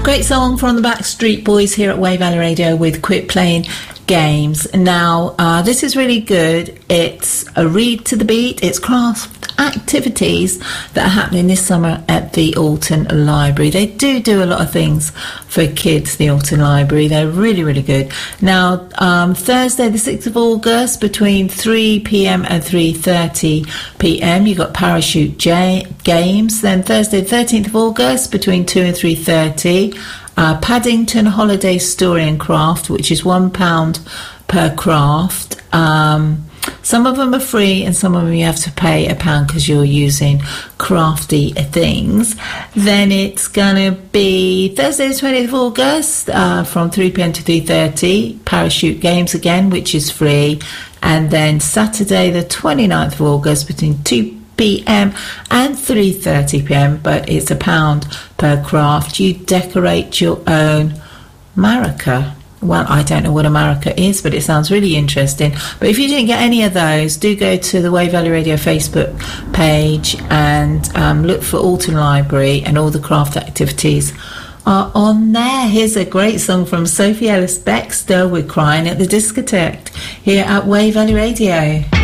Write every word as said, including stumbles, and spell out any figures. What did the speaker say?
Great song from the Backstreet Boys here at Wave Valley Radio with Quit Playing Games. Now, uh, this is really good. It's a read to the beat. It's craft activities that are happening this summer at the Alton Library. They do do a lot of things for kids, the Alton Library. They're really, really good. Now, um, Thursday the sixth of August between three p.m. and three thirty p.m. you've got Parachute J- Games. Then Thursday the thirteenth of August between two and three thirty, uh, Paddington Holiday Story and Craft, which is one pound per craft. Um, some of them are free and some of them you have to pay a pound because you're using crafty things. Then it's going to be Thursday the twentieth of August uh, from three p.m. to three thirty, Parachute Games again, which is free. And then Saturday the twenty-ninth of August between two p.m. and three thirty p.m, but it's a pound per craft. You decorate your own maraca. Well, I don't know what a maraca is, but it sounds really interesting. But if you didn't get any of those, do go to the Wave Valley Radio Facebook page and um, look for Alton Library, and all the craft activities are on there. Here's a great song from Sophie Ellis Bextor with Crying at the Discotheque here at Wave Valley Radio.